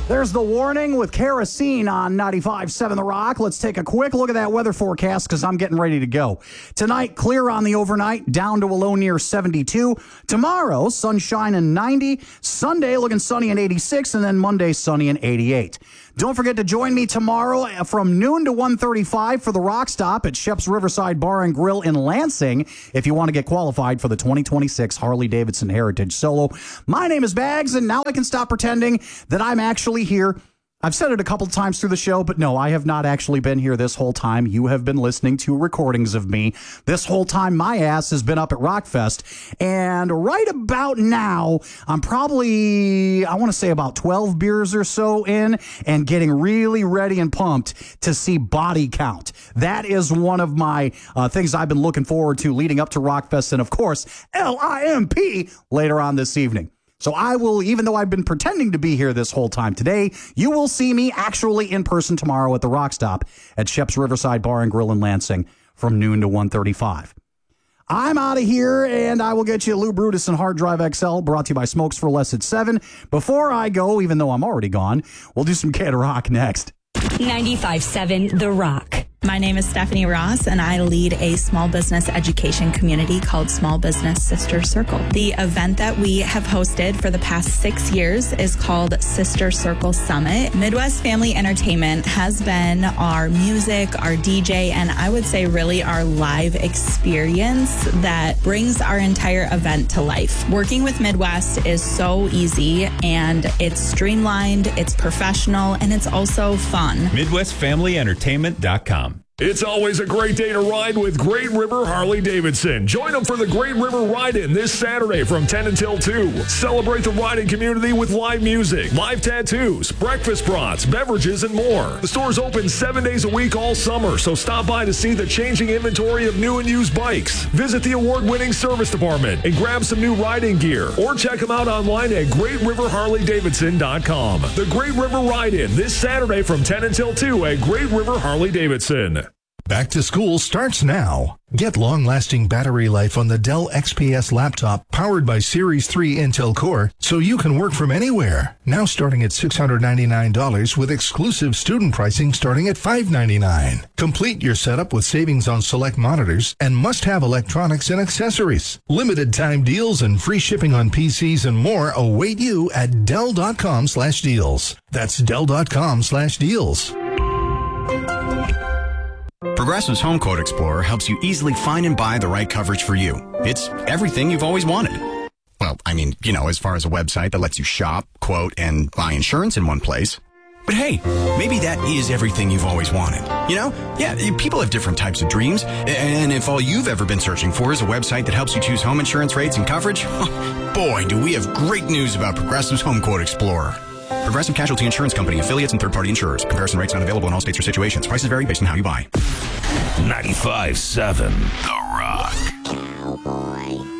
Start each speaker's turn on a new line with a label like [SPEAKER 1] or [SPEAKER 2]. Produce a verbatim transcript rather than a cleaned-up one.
[SPEAKER 1] There's the warning with kerosene on ninety-five point seven The Rock. Let's take a quick look at that weather forecast because I'm getting ready to go. Tonight, clear on the overnight, down to a low near seventy-two. Tomorrow, sunshine and ninety. Sunday, looking sunny and eighty-six. And then Monday, sunny and eighty-eight. Don't forget to join me tomorrow from noon to one thirty-five for the Rock Stop at Shep's Riverside Bar and Grill in Lansing if you want to get qualified for the twenty twenty-six Harley-Davidson Heritage Solo. My name is Bags, and now I can stop pretending that I'm actually here. I've said it a couple times through the show, but no, I have not actually been here this whole time. You have been listening to recordings of me. This whole time, my ass has been up at Rockfest. And right about now, I'm probably, I want to say about twelve beers or so in and getting really ready and pumped to see Body Count. That is one of my uh, things I've been looking forward to leading up to Rockfest. And of course, L I M P later on this evening. So I will, even though I've been pretending to be here this whole time today, you will see me actually in person tomorrow at the Rock Stop at Shep's Riverside Bar and Grill in Lansing from noon to one thirty-five. I'm out of here, and I will get you Lou Brutus and Hard Drive X L, brought to you by Smokes for Less at seven. Before I go, even though I'm already gone, we'll do some Kid Rock next.
[SPEAKER 2] ninety-five point seven The Rock.
[SPEAKER 3] My name is Stephanie Ross, and I lead a small business education community called Small Business Sister Circle. The event that we have hosted for the past six years is called Sister Circle Summit. Midwest Family Entertainment has been our music, our D J, and I would say really our live experience that brings our entire event to life. Working with Midwest is so easy, and it's streamlined, it's professional, and it's also fun.
[SPEAKER 4] Midwest Family Entertainment dot com.
[SPEAKER 5] It's always a great day to ride with Great River Harley-Davidson. Join them for the Great River Ride-In this Saturday from ten until two. Celebrate the riding community with live music, live tattoos, breakfast brats, beverages, and more. The store's open seven days a week all summer, so stop by to see the changing inventory of new and used bikes. Visit the award-winning service department and grab some new riding gear, or check them out online at Great River Harley Davidson dot com. The Great River Ride-In this Saturday from ten until two at Great River Harley-Davidson.
[SPEAKER 6] Back to school starts now. Get long-lasting battery life on the Dell X P S laptop powered by Series three Intel Core so you can work from anywhere. Now starting at six hundred ninety-nine dollars with exclusive student pricing starting at five hundred ninety-nine dollars. Complete your setup with savings on select monitors and must-have electronics and accessories. Limited time deals and free shipping on P Cs and more await you at Dell dot com slash deals. That's Dell dot com slash deals.
[SPEAKER 7] Progressive's Home Quote Explorer helps you easily find and buy the right coverage for you. It's everything you've always wanted. Well, I mean, you know, as far as a website that lets you shop, quote, and buy insurance in one place. But hey, maybe that is everything you've always wanted. You know? Yeah, people have different types of dreams. And if all you've ever been searching for is a website that helps you choose home insurance rates and coverage, boy, do we have great news about Progressive's Home Quote Explorer. Progressive Casualty Insurance Company, affiliates, and third-party insurers. Comparison rates not available in all states or situations. Prices vary based on how you buy.
[SPEAKER 5] ninety-five point seven The Rock.
[SPEAKER 8] Cowboy.